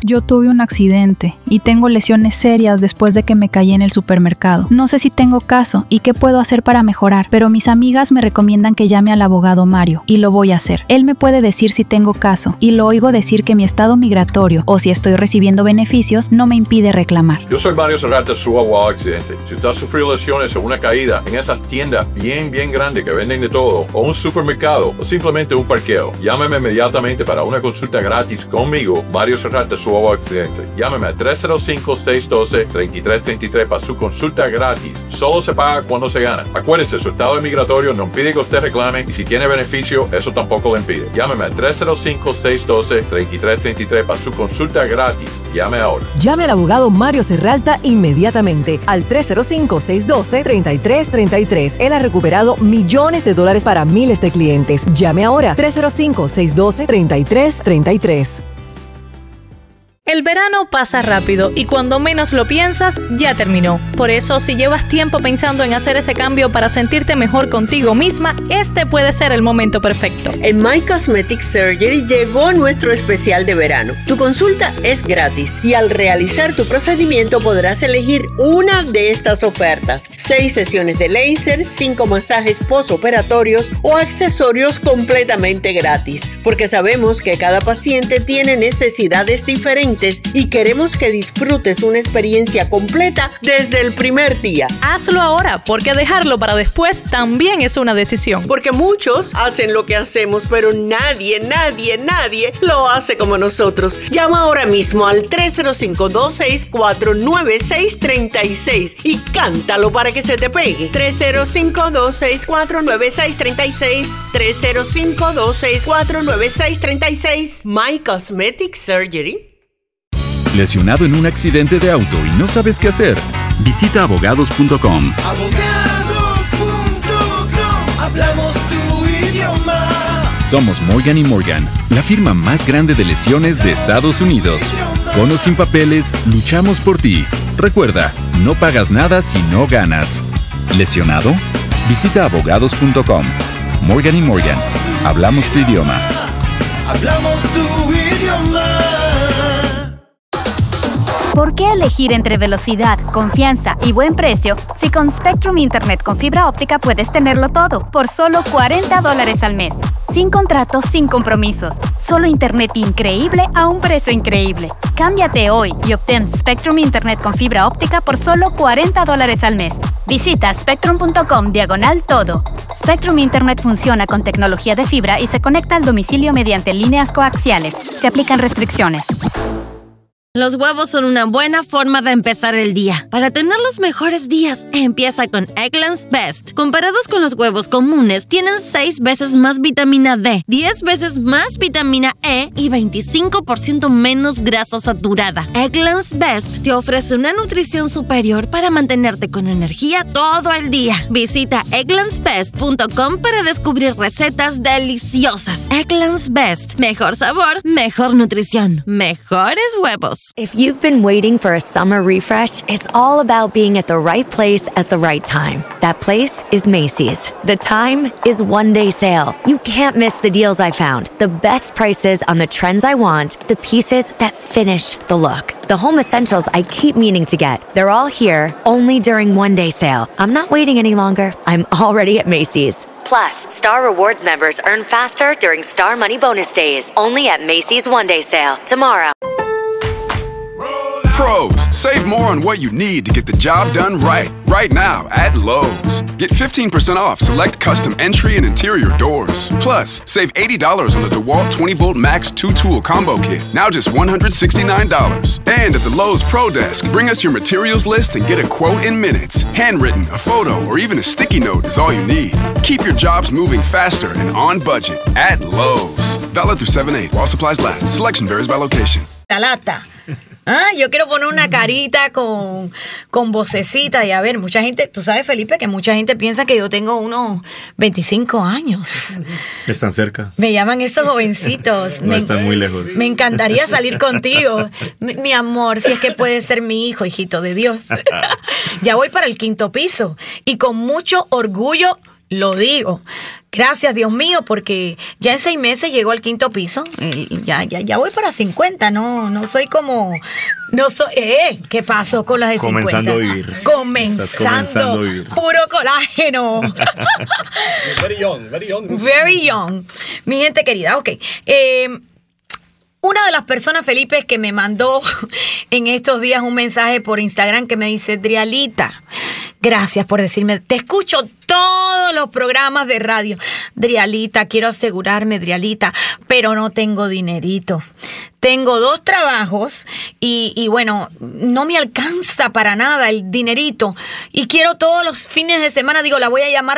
Yo tuve un accidente y tengo lesiones serias después de que me caí en el supermercado. No sé si tengo caso y qué puedo hacer para mejorar, pero mis amigas me recomiendan que llame al abogado Mario y lo voy a hacer. Él me puede decir si tengo caso y lo oigo decir que mi estado migratorio o si estoy recibiendo beneficios no me impide reclamar. Yo soy Mario Serralta, su abogado accidente. Si usted ha sufrido lesiones o una caída en esas tiendas bien grandes que venden de todo, o un supermercado, o simplemente un parqueo, llámeme inmediatamente para una consulta gratis conmigo, Mario Serralta, su abogado accidente. Llámeme a 305-612-3333 para su consulta gratis. Solo se paga cuando se gana. Acuérdese, su estado migratorio no impide que usted reclame y si tiene beneficio, eso tampoco le impide. Llámeme al 305-612-3333 para su consulta gratis. Llame ahora. Llame al abogado Mario Serralta inmediatamente al 305-612-3333. Él ha recuperado millones de dólares para miles de clientes. Llame ahora 305-612-3333. El verano pasa rápido y cuando menos lo piensas, ya terminó. Por eso, si llevas tiempo pensando en hacer ese cambio para sentirte mejor contigo misma, este puede ser el momento perfecto. En My Cosmetic Surgery llegó nuestro especial de verano. Tu consulta es gratis y al realizar tu procedimiento podrás elegir una de estas ofertas: 6 sesiones de láser, 5 masajes postoperatorios o accesorios completamente gratis. Porque sabemos que cada paciente tiene necesidades diferentes y queremos que disfrutes una experiencia completa desde el primer día. Hazlo ahora, porque dejarlo para después también es una decisión. Porque muchos hacen lo que hacemos, pero nadie lo hace como nosotros. Llama ahora mismo al 305-264-9636 y cántalo para que se te pegue. 305-264-9636. 305-264-9636. My Cosmetic Surgery. ¿Lesionado en un accidente de auto y no sabes qué hacer? Visita abogados.com. Abogados.com. Hablamos tu idioma. Somos Morgan & Morgan, la firma más grande de lesiones de Estados Unidos. Con o sin papeles, luchamos por ti. Recuerda, no pagas nada si no ganas. ¿Lesionado? Visita abogados.com. Morgan & Morgan. Hablamos tu idioma. Hablamos tu idioma. ¿Por qué elegir entre velocidad, confianza y buen precio si con Spectrum Internet con fibra óptica puedes tenerlo todo por solo $40 al mes? Sin contratos, sin compromisos. Solo internet increíble a un precio increíble. Cámbiate hoy y obtén Spectrum Internet con fibra óptica por solo $40 al mes. Visita spectrum.com/todo. Spectrum Internet funciona con tecnología de fibra y se conecta al domicilio mediante líneas coaxiales. Se aplican restricciones. Los huevos son una buena forma de empezar el día. Para tener los mejores días, empieza con Eggland's Best. Comparados con los huevos comunes, tienen 6 veces más vitamina D, 10 veces más vitamina E y 25% menos grasa saturada. Eggland's Best te ofrece una nutrición superior para mantenerte con energía todo el día. Visita egglandsbest.com para descubrir recetas deliciosas. Eggland's Best. Mejor sabor, mejor nutrición, mejores huevos. If you've been waiting for a summer refresh, it's all about being at the right place at the right time. That place is Macy's. The time is one-day sale. You can't miss the deals I found, the best prices on the trends I want, the pieces that finish the look, the home essentials I keep meaning to get. They're all here, only during one-day sale. I'm not waiting any longer. I'm already at Macy's. Plus, Star Rewards members earn faster during Star Money Bonus Days, only at Macy's one-day sale tomorrow. Pros, save more on what you need to get the job done right. Right now at Lowe's. Get 15% off select custom entry and interior doors. Plus, save $80 on the DeWalt 20-volt Max 2-tool combo kit. Now just $169. And at the Lowe's Pro Desk, bring us your materials list and get a quote in minutes. Handwritten, a photo, or even a sticky note is all you need. Keep your jobs moving faster and on budget at Lowe's. Valid through 7/8 while supplies last. Selection varies by location. La lata. Yo quiero poner una carita con vocecita y a ver, mucha gente, tú sabes, Felipe, que mucha gente piensa que yo tengo unos 25 años. Están cerca. Me llaman esos jovencitos. No están muy lejos. Me encantaría salir contigo. Mi amor, si es que puedes ser mi hijo, hijito de Dios. Ya voy para el 5º piso y con mucho orgullo lo digo. Gracias, Dios mío, porque ya en 6 meses llegó al 5º piso. Ya voy para 50, no soy como... No soy... ¿Qué pasó con las de 50? Comenzando a vivir. Comenzando a vivir. Puro colágeno. Very young, very young. Very young. Mi gente querida, ok. Una de las personas, Felipe, que me mandó en estos días un mensaje por Instagram que me dice, Drialita, gracias por decirme, te escucho todos los programas de radio. Drialita, quiero asegurarme, Drialita, pero no tengo dinerito. Tengo 2 trabajos y bueno, no me alcanza para nada el dinerito. Y quiero todos los fines de semana, digo, la voy a llamar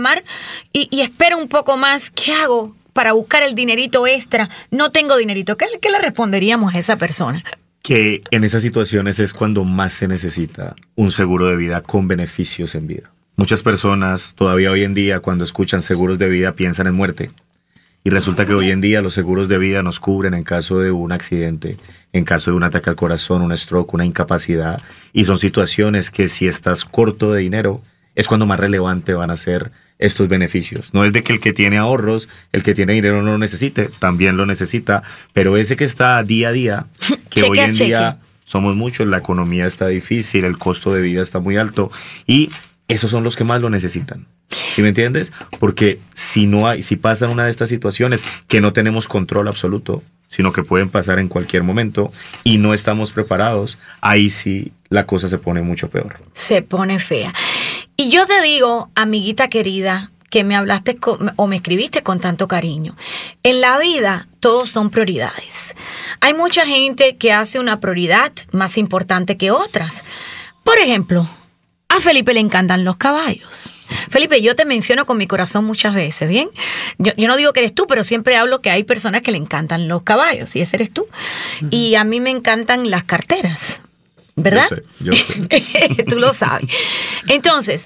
y espero un poco más. ¿Qué hago para buscar el dinerito extra? No tengo dinerito. ¿Qué le responderíamos a esa persona? Que en esas situaciones es cuando más se necesita un seguro de vida con beneficios en vida. Muchas personas todavía hoy en día cuando escuchan seguros de vida piensan en muerte. Y resulta que hoy en día los seguros de vida nos cubren en caso de un accidente, en caso de un ataque al corazón, un stroke, una incapacidad. Y son situaciones que si estás corto de dinero es cuando más relevante van a ser estos beneficios. No es de que el que tiene ahorros, el que tiene dinero no lo necesite, también lo necesita, pero ese que está día a día, que hoy en día somos muchos, la economía está difícil, el costo de vida está muy alto y esos son los que más lo necesitan. ¿Sí me entiendes? Porque si pasan una de estas situaciones que no tenemos control absoluto, sino que pueden pasar en cualquier momento y no estamos preparados, ahí sí la cosa se pone mucho peor. Se pone fea. Y yo te digo, amiguita querida, que me hablaste o me escribiste con tanto cariño. En la vida, todos son prioridades. Hay mucha gente que hace una prioridad más importante que otras. Por ejemplo, a Felipe le encantan los caballos. Felipe, yo te menciono con mi corazón muchas veces, ¿bien? Yo no digo que eres tú, pero siempre hablo que hay personas que le encantan los caballos, y ese eres tú. Uh-huh. Y a mí me encantan las carteras, ¿verdad? Yo sé. Tú lo sabes. Entonces,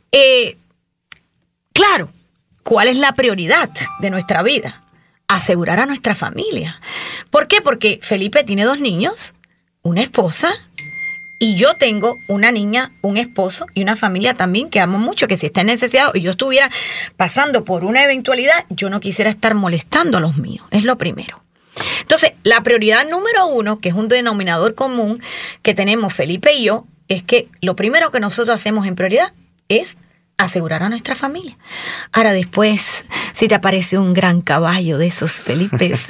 claro, ¿cuál es la prioridad de nuestra vida? Asegurar a nuestra familia. ¿Por qué? Porque Felipe tiene 2 niños, una esposa, y yo tengo una niña, un esposo y una familia también que amo mucho, que si está en necesidad y yo estuviera pasando por una eventualidad, yo no quisiera estar molestando a los míos. Es lo primero. Entonces, la prioridad número 1, que es un denominador común que tenemos Felipe y yo, es que lo primero que nosotros hacemos en prioridad es asegurar a nuestra familia. Ahora después, si te aparece un gran caballo de esos Felipes.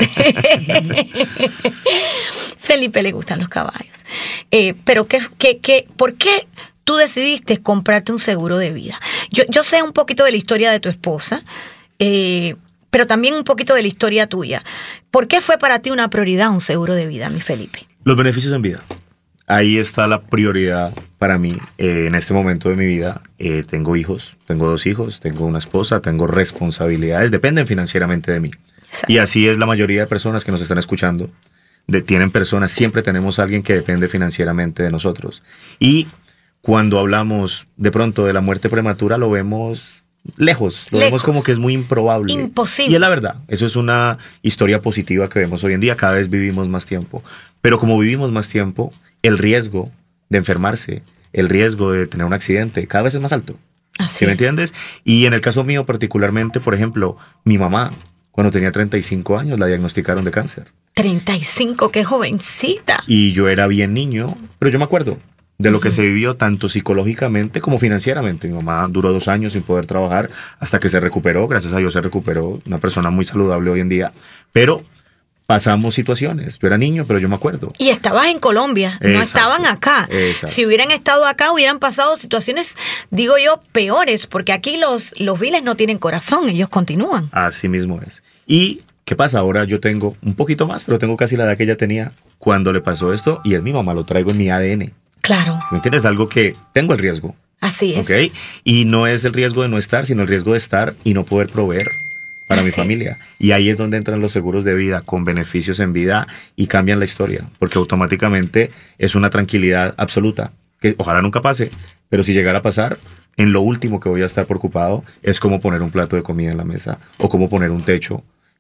Felipe le gustan los caballos. Pero ¿por qué tú decidiste comprarte un seguro de vida? Yo sé un poquito de la historia de tu esposa, pero también un poquito de la historia tuya. ¿Por qué fue para ti una prioridad un seguro de vida, mi Felipe? Los beneficios en vida. Ahí está la prioridad para mí en este momento de mi vida. Tengo hijos, tengo 2 hijos, tengo una esposa, tengo responsabilidades, dependen financieramente de mí. Exacto. Y así es la mayoría de personas que nos están escuchando. Tienen personas, siempre tenemos a alguien que depende financieramente de nosotros. Y cuando hablamos de pronto de la muerte prematura, lo vemos lejos. Lo vemos como que es muy improbable. Imposible. Y es la verdad. Eso es una historia positiva que vemos hoy en día. Cada vez vivimos más tiempo. Pero como vivimos más tiempo, el riesgo de enfermarse, el riesgo de tener un accidente, cada vez es más alto. ¿Sí me entiendes? Y en el caso mío particularmente, por ejemplo, mi mamá, cuando tenía 35 años, la diagnosticaron de cáncer. 35, qué jovencita. Y yo era bien niño, pero yo me acuerdo de lo que se vivió tanto psicológicamente como financieramente. Mi mamá duró 2 años sin poder trabajar hasta que se recuperó. Gracias a Dios se recuperó, una persona muy saludable hoy en día. Pero pasamos situaciones. Yo era niño, pero yo me acuerdo. Y estabas en Colombia, no estaban acá. Exacto. Si hubieran estado acá, hubieran pasado situaciones, digo yo, peores, porque aquí los viles no tienen corazón, ellos continúan. Así mismo es. ¿Y qué pasa? Ahora yo tengo un poquito más, pero tengo casi la edad que ella tenía cuando le pasó esto, y es mi mamá, lo traigo en mi ADN. Claro. ¿Me entiendes? Algo que tengo el riesgo. Así es. ¿Ok? Y no es el riesgo de no estar, sino el riesgo de estar y no poder proveer para mi familia. Y ahí es donde entran los seguros de vida con beneficios en vida y cambian la historia, porque automáticamente es una tranquilidad absoluta, que ojalá nunca pase, pero si llegara a pasar, en lo último que voy a estar preocupado es cómo poner un plato de comida en la mesa o cómo poner un techo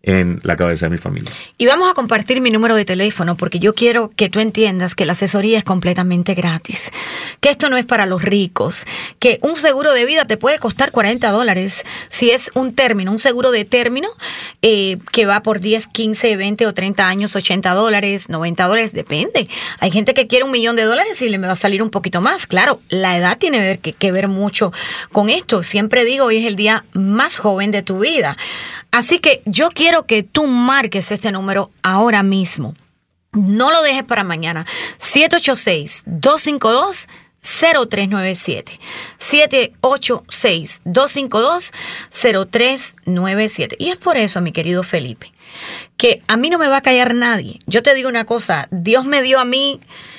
en la cabeza de mi familia. Y vamos a compartir mi número de teléfono porque yo quiero que tú entiendas que la asesoría es completamente gratis, que esto no es para los ricos, que un seguro de vida te puede costar $40 si es un término, un seguro de término que va por 10, 15, 20 o 30 años, $80, $90, depende. Hay gente que quiere $1 millón y le va a salir un poquito más. Claro, la edad tiene que ver mucho con esto. Siempre digo, hoy es el día más joven de tu vida. Así que yo quiero que tú marques este número ahora mismo. No lo dejes para mañana. 786-252-0397. 786-252-0397. Y es por eso, mi querido Felipe, que a mí no me va a callar nadie. Yo te digo una cosa, Dios me dio a mí...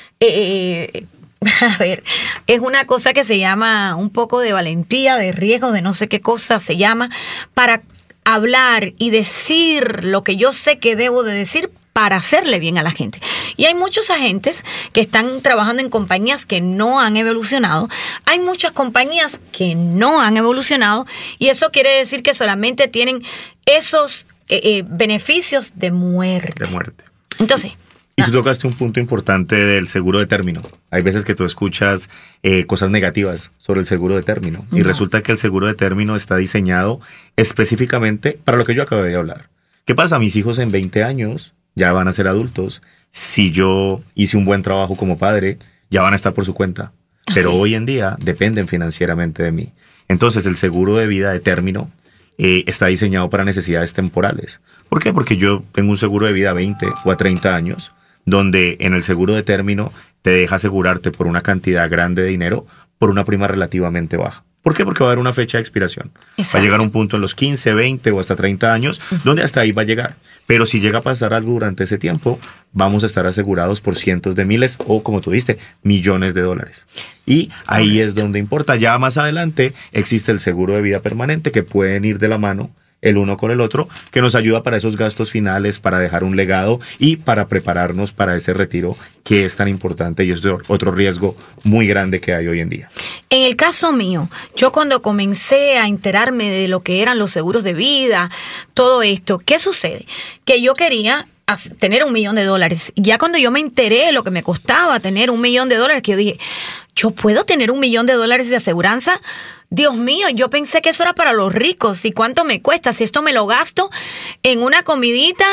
a ver, es una cosa que se llama un poco de valentía, de riesgo, de no sé qué cosa se llama, para hablar y decir lo que yo sé que debo de decir para hacerle bien a la gente. Y hay muchos agentes que están trabajando en compañías que no han evolucionado. Hay muchas compañías que no han evolucionado y eso quiere decir que solamente tienen esos beneficios de muerte. De muerte. Entonces... Y tú tocaste un punto importante del seguro de término. Hay veces que tú escuchas cosas negativas sobre el seguro de término. Y resulta que el seguro de término está diseñado específicamente para lo que yo acabé de hablar. ¿Qué pasa? Mis hijos en 20 años ya van a ser adultos. Si yo hice un buen trabajo como padre, ya van a estar por su cuenta. Pero hoy en día dependen financieramente de mí. Entonces el seguro de vida de término está diseñado para necesidades temporales. ¿Por qué? Porque yo tengo un seguro de vida a 20 o a 30 años, donde en el seguro de término te deja asegurarte por una cantidad grande de dinero por una prima relativamente baja. ¿Por qué? Porque va a haber una fecha de expiración. Exacto. Va a llegar un punto en los 15, 20 o hasta 30 años, donde hasta ahí va a llegar. Pero si llega a pasar algo durante ese tiempo, vamos a estar asegurados por cientos de miles o, como tú dijiste, millones de dólares. Y ahí es donde importa. Ya más adelante existe el seguro de vida permanente, que pueden ir de la mano el uno con el otro, que nos ayuda para esos gastos finales, para dejar un legado y para prepararnos para ese retiro que es tan importante y es otro riesgo muy grande que hay hoy en día. En el caso mío, yo cuando comencé a enterarme de lo que eran los seguros de vida, todo esto, ¿qué sucede? Que yo quería tener $1 millón. Ya cuando yo me enteré de lo que me costaba tener $1 millón, que yo dije, ¿yo puedo tener $1 millón de aseguranza? Dios mío, yo pensé que eso era para los ricos. ¿Y cuánto me cuesta? Si esto me lo gasto en una comidita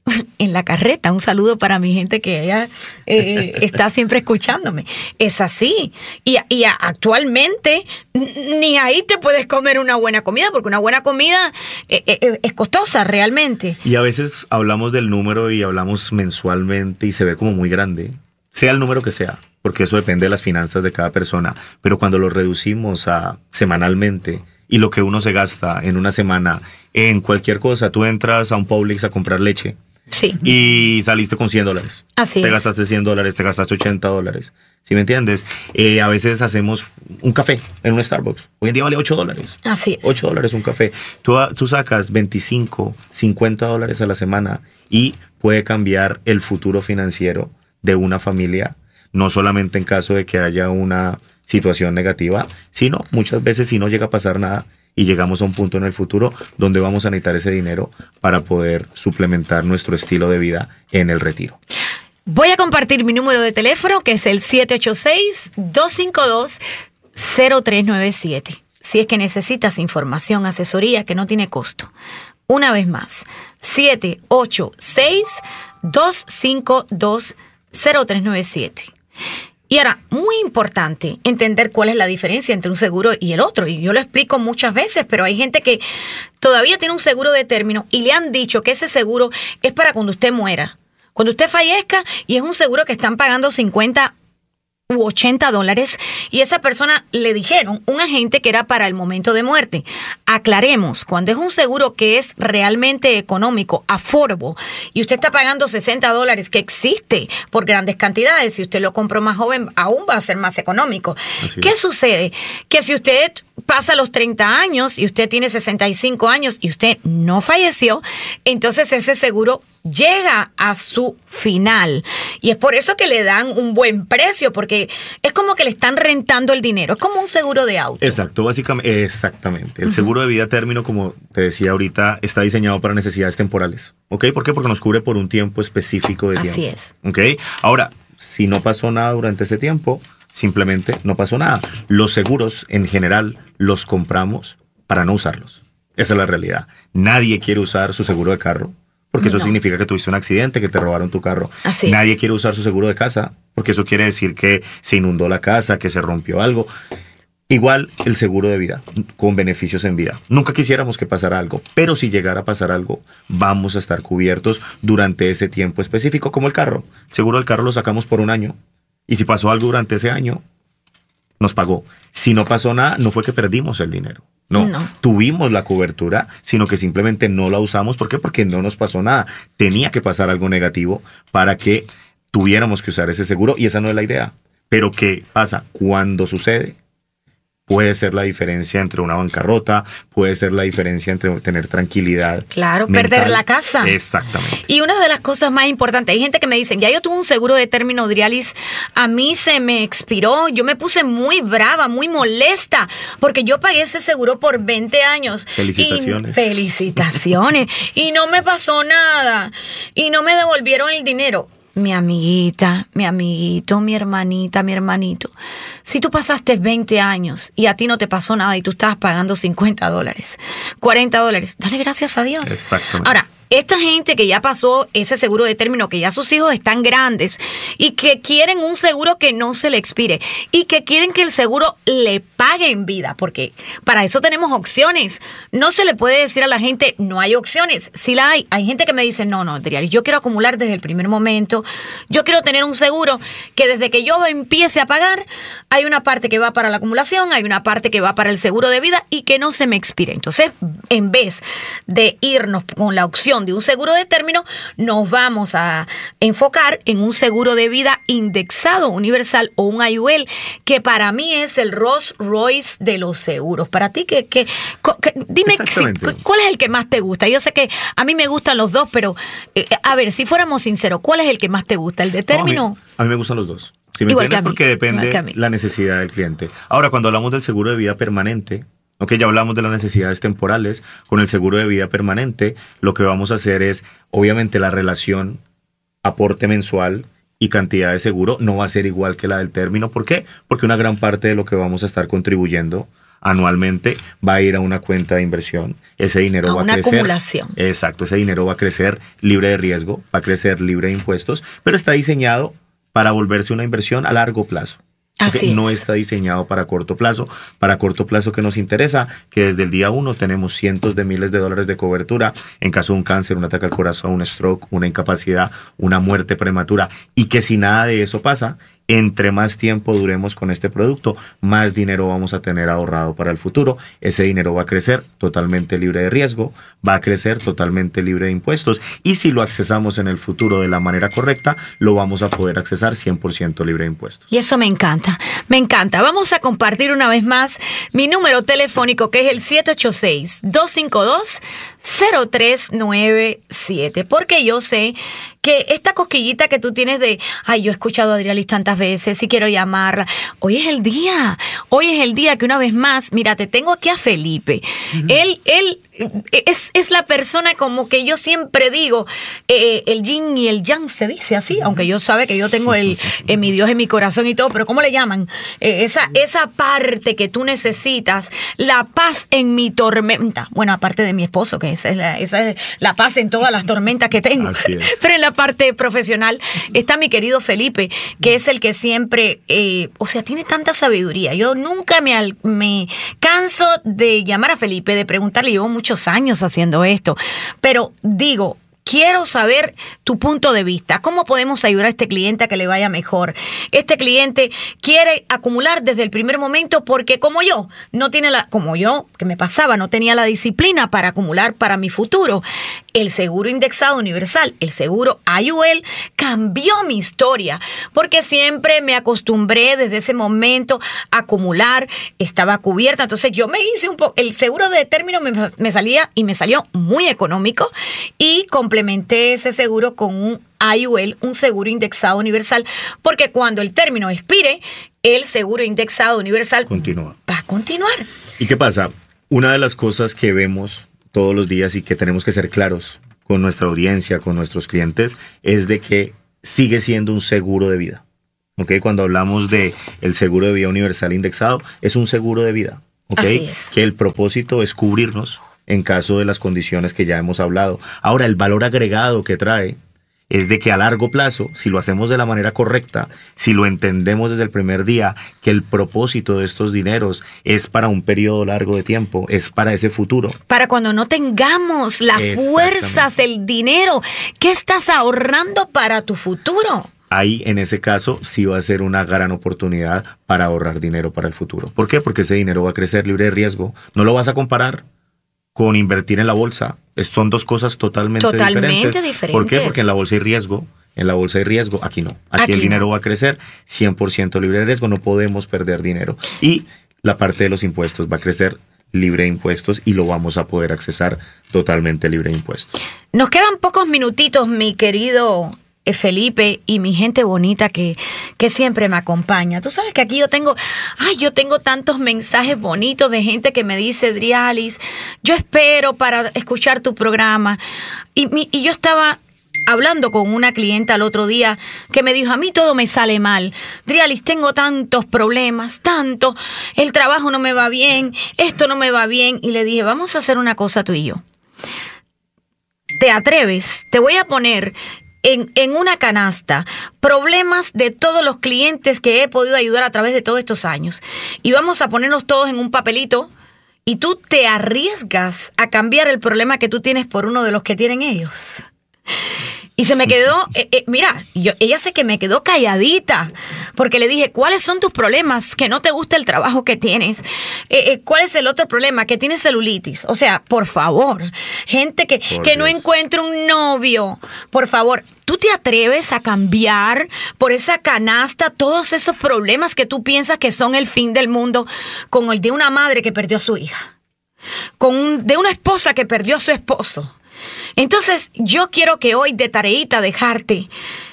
en la carreta. Un saludo para mi gente que ella está siempre escuchándome. Es así. Y actualmente ni ahí te puedes comer una buena comida, porque una buena comida es costosa realmente. Y a veces hablamos del número y hablamos mensualmente y se ve como muy grande. Sea el número que sea, porque eso depende de las finanzas de cada persona. Pero cuando lo reducimos a semanalmente y lo que uno se gasta en una semana en cualquier cosa, tú entras a un Publix a comprar leche. Sí. Y saliste con $100. Así te es. gastaste $100, te gastaste $80. ¿Sí me entiendes? A veces hacemos un café en un Starbucks. Hoy en día vale $8. Así es. $8 un café. Tú sacas $25, $50 a la semana y puede cambiar el futuro financiero de una familia, no solamente en caso de que haya una situación negativa, sino muchas veces si no llega a pasar nada y llegamos a un punto en el futuro donde vamos a necesitar ese dinero para poder suplementar nuestro estilo de vida en el retiro. Voy a compartir mi número de teléfono, que es el 786-252-0397. Si es que necesitas información, asesoría que no tiene costo. Una vez más, 786-252-0397. Y ahora, muy importante entender cuál es la diferencia entre un seguro y el otro. Y yo lo explico muchas veces, pero hay gente que todavía tiene un seguro de término y le han dicho que ese seguro es para cuando usted muera. Cuando usted fallezca, y es un seguro que están pagando $50 u $80, y esa persona le dijeron, un agente, que era para el momento de muerte. Aclaremos, cuando es un seguro que es realmente económico, affordable, y usted está pagando $60, que existe por grandes cantidades, si usted lo compró más joven, aún va a ser más económico. ¿Qué sucede? Que si usted pasa los 30 años y usted tiene 65 años y usted no falleció, entonces ese seguro llega a su final. Y es por eso que le dan un buen precio, porque es como que le están rentando el dinero. Es como un seguro de auto. Exacto, básicamente, exactamente. El seguro de vida a término, como te decía ahorita, está diseñado para necesidades temporales. ¿Ok? ¿Por qué? Porque nos cubre por un tiempo específico de tiempo. Así es. ¿Ok? Ahora, si no pasó nada durante ese tiempo, simplemente no pasó nada. Los seguros, en general, los compramos para no usarlos. Esa es la realidad. Nadie quiere usar su seguro de carro, porque eso significa que tuviste un accidente, que te robaron tu carro. Nadie quiere usar su seguro de casa, porque eso quiere decir que se inundó la casa, que se rompió algo. Igual el seguro de vida, con beneficios en vida. Nunca quisiéramos que pasara algo, pero si llegara a pasar algo, vamos a estar cubiertos durante ese tiempo específico, como el carro. El seguro del carro lo sacamos por un año, y si pasó algo durante ese año, nos pagó. Si no pasó nada, no fue que perdimos el dinero. No, tuvimos la cobertura, sino que simplemente no la usamos. ¿Por qué? Porque no nos pasó nada. Tenía que pasar algo negativo para que tuviéramos que usar ese seguro, y esa no es la idea. Pero ¿qué pasa? Cuando sucede, puede ser la diferencia entre una bancarrota, puede ser la diferencia entre tener tranquilidad. Claro, mental. perder la casa. Exactamente. Y una de las cosas más importantes, hay gente que me dicen, ya yo tuve un seguro de término, Drialis, a mí se me expiró, yo me puse muy brava, muy molesta, porque yo pagué ese seguro por 20 años. Felicitaciones. Felicitaciones. Y no me pasó nada. Y no me devolvieron el dinero. Mi amiguita, mi amiguito, mi hermanita, mi hermanito. Si tú pasaste 20 años y a ti no te pasó nada y tú estabas pagando $50, $40, dale gracias a Dios. Exactamente. Ahora, esta gente que ya pasó ese seguro de término, que ya sus hijos están grandes y que quieren un seguro que no se le expire y que quieren que el seguro le pague en vida, porque para eso tenemos opciones. No se le puede decir a la gente, no hay opciones. Sí la hay. Hay gente que me dice, no, Drialis, yo quiero acumular desde el primer momento. Yo quiero tener un seguro que desde que yo empiece a pagar, hay una parte que va para la acumulación, hay una parte que va para el seguro de vida y que no se me expire. Entonces, en vez de irnos con la opción de un seguro de término, nos vamos a enfocar en un seguro de vida indexado universal o un IUL, que para mí es el Rolls Royce de los seguros. Para ti, dime cuál es el que más te gusta. Yo sé que a mí me gustan los dos, pero a ver, si fuéramos sinceros, ¿cuál es el que más te gusta? ¿El de término? No, a mí me gustan los dos. Si me entiendes, porque depende la necesidad del cliente. Ahora, cuando hablamos del seguro de vida permanente, ya hablamos de las necesidades temporales. Con el seguro de vida permanente, lo que vamos a hacer es, obviamente, la relación aporte mensual y cantidad de seguro no va a ser igual que la del término. ¿Por qué? Porque una gran parte de lo que vamos a estar contribuyendo anualmente va a ir a una cuenta de inversión. Ese dinero va a crecer. Una acumulación. Exacto, ese dinero va a crecer libre de riesgo, va a crecer libre de impuestos, pero está diseñado para volverse una inversión a largo plazo. No está diseñado para corto plazo. Para corto plazo, ¿qué nos interesa? Que desde el día 1 tenemos cientos de miles de dólares de cobertura en caso de un cáncer, un ataque al corazón, un stroke, una incapacidad, una muerte prematura, y que si nada de eso pasa, entre más tiempo duremos con este producto, más dinero vamos a tener ahorrado para el futuro. Ese dinero va a crecer totalmente libre de riesgo, va a crecer totalmente libre de impuestos, y si lo accesamos en el futuro de la manera correcta, lo vamos a poder accesar 100% libre de impuestos. Y eso me encanta, me encanta. Vamos a compartir una vez más mi número telefónico, que es el 786-252-0397, porque yo sé que esta cosquillita que tú tienes de, yo he escuchado a Drialis tantas veces y quiero llamarla. Hoy es el día que una vez más, mira, te tengo aquí a Felipe. Él es la persona, como que yo siempre digo, el yin y el yang, se dice así, aunque yo sabe que yo tengo mi Dios en mi corazón y todo, pero ¿cómo le llaman? Esa parte que tú necesitas, la paz en mi tormenta. Bueno, aparte de mi esposo, que esa es la paz en todas las tormentas que tengo. Pero en la parte profesional está mi querido Felipe, que es el que siempre, tiene tanta sabiduría. Yo nunca me canso de llamar a Felipe, de preguntarle. Llevo muchos años haciendo esto, pero digo, quiero saber tu punto de vista. ¿Cómo podemos ayudar a este cliente a que le vaya mejor? Este cliente quiere acumular desde el primer momento porque como yo, que me pasaba, no tenía la disciplina para acumular para mi futuro. El seguro indexado universal, el seguro IUL, cambió mi historia porque siempre me acostumbré desde ese momento a acumular, estaba cubierta. Entonces yo me hice el seguro de término me salió muy económico y complementé ese seguro con un IUL, un seguro indexado universal, porque cuando el término expire, el seguro indexado universal va a continuar. ¿Y qué pasa? Una de las cosas que vemos todos los días y que tenemos que ser claros con nuestra audiencia, con nuestros clientes, es de que sigue siendo un seguro de vida. ¿Okay? Cuando hablamos de el seguro de vida universal indexado, es un seguro de vida. ¿Okay? Así es. Que el propósito es cubrirnos en caso de las condiciones que ya hemos hablado. Ahora, el valor agregado que trae es de que a largo plazo, si lo hacemos de la manera correcta, si lo entendemos desde el primer día, que el propósito de estos dineros es para un periodo largo de tiempo, es para ese futuro. Para cuando no tengamos las fuerzas, el dinero, ¿qué estás ahorrando para tu futuro? Ahí, en ese caso, sí va a ser una gran oportunidad para ahorrar dinero para el futuro. ¿Por qué? Porque ese dinero va a crecer libre de riesgo. No lo vas a comparar con invertir en la bolsa. Son dos cosas totalmente diferentes. ¿Por qué? Porque en la bolsa hay riesgo. Aquí no. Aquí el dinero va a crecer 100% libre de riesgo. No podemos perder dinero. Y la parte de los impuestos va a crecer libre de impuestos y lo vamos a poder accesar totalmente libre de impuestos. Nos quedan pocos minutitos, mi querido Felipe y mi gente bonita que siempre me acompaña. Tú sabes que aquí yo tengo tantos mensajes bonitos de gente que me dice, Drialis, yo espero para escuchar tu programa. Y yo estaba hablando con una clienta el otro día que me dijo, a mí todo me sale mal. Drialis, tengo tantos problemas, el trabajo no me va bien, esto no me va bien. Y le dije, vamos a hacer una cosa tú y yo. ¿Te atreves? Te voy a poner en una canasta problemas de todos los clientes que he podido ayudar a través de todos estos años. Y vamos a ponerlos todos en un papelito y tú te arriesgas a cambiar el problema que tú tienes por uno de los que tienen ellos. Y se me quedó, ella sé que me quedó calladita, porque le dije, ¿cuáles son tus problemas? Que no te gusta el trabajo que tienes. ¿Cuál es el otro problema? Que tienes celulitis. O sea, por favor, gente que no encuentra un novio, por favor, ¿tú te atreves a cambiar por esa canasta todos esos problemas que tú piensas que son el fin del mundo con el de una madre que perdió a su hija? De una esposa que perdió a su esposo. Entonces, yo quiero que hoy de tareita dejarte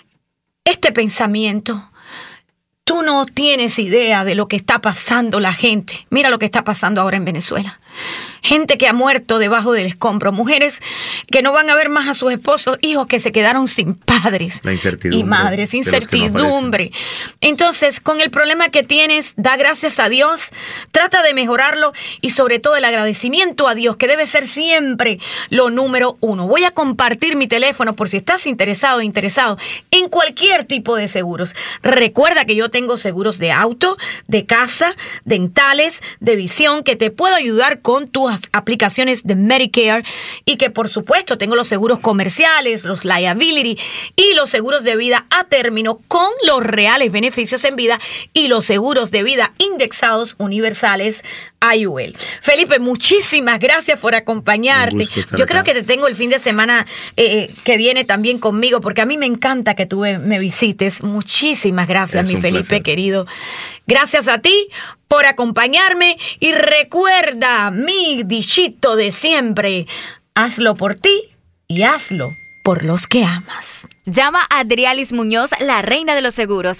este pensamiento. Tú no tienes idea de lo que está pasando la gente. Mira lo que está pasando ahora en Venezuela. Gente que ha muerto debajo del escombro. Mujeres que no van a ver más a sus esposos. Hijos que se quedaron sin padres. La incertidumbre. Y madres. Incertidumbre. Entonces, con el problema que tienes, da gracias a Dios. Trata de mejorarlo. Y sobre todo el agradecimiento a Dios, que debe ser siempre lo número uno. Voy a compartir mi teléfono por si estás interesado en cualquier tipo de seguros. Recuerda que yo tengo seguros de auto, de casa, dentales, de visión, que te puedo ayudar con tus aplicaciones de Medicare y que por supuesto tengo los seguros comerciales, los liability y los seguros de vida a término con los reales beneficios en vida y los seguros de vida indexados universales IUL. Felipe, muchísimas gracias por acompañarte. Yo creo que te tengo el fin de semana que viene también conmigo porque a mí me encanta que tú me visites. Muchísimas gracias, mi Felipe querido. Gracias a ti por acompañarme y recuerda mi dichito de siempre. Hazlo por ti y hazlo por los que amas. Llama a Drialis Muñoz, la reina de los seguros,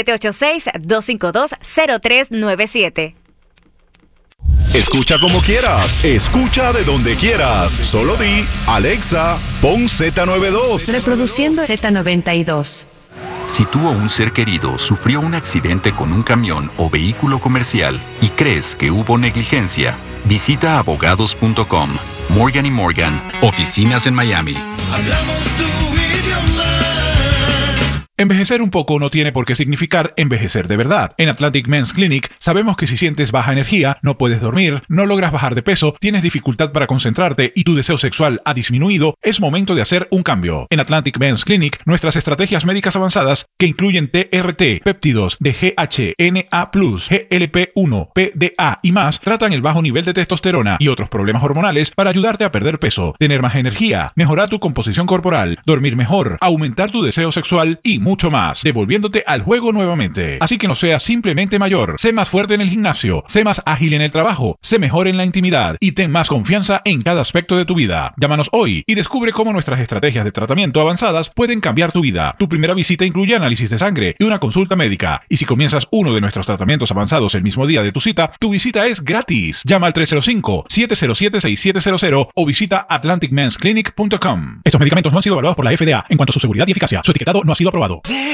786-252-0397. Escucha como quieras, escucha de donde quieras. Solo di, Alexa, pon Z92. Reproduciendo Z92. Si tú o un ser querido sufrió un accidente con un camión o vehículo comercial y crees que hubo negligencia, visita abogados.com. Morgan & Morgan, oficinas en Miami. Hablamos tu idioma. Envejecer un poco no tiene por qué significar envejecer de verdad. En Atlantic Men's Clinic sabemos que si sientes baja energía, no puedes dormir, no logras bajar de peso, tienes dificultad para concentrarte y tu deseo sexual ha disminuido, es momento de hacer un cambio. En Atlantic Men's Clinic, nuestras estrategias médicas avanzadas, que incluyen TRT, péptidos de GHNA+, GLP-1, PDA y más, tratan el bajo nivel de testosterona y otros problemas hormonales para ayudarte a perder peso, tener más energía, mejorar tu composición corporal, dormir mejor, aumentar tu deseo sexual y mucho más, devolviéndote al juego nuevamente. Así que no seas simplemente mayor, sé más fuerte en el gimnasio, sé más ágil en el trabajo, sé mejor en la intimidad y ten más confianza en cada aspecto de tu vida. Llámanos hoy y descubre cómo nuestras estrategias de tratamiento avanzadas pueden cambiar tu vida. Tu primera visita incluye análisis de sangre y una consulta médica. Y si comienzas uno de nuestros tratamientos avanzados el mismo día de tu cita, tu visita es gratis. Llama al 305-707-6700 o visita atlanticmansclinic.com. Estos medicamentos no han sido evaluados por la FDA en cuanto a su seguridad y eficacia. Su etiquetado no ha sido aprobado.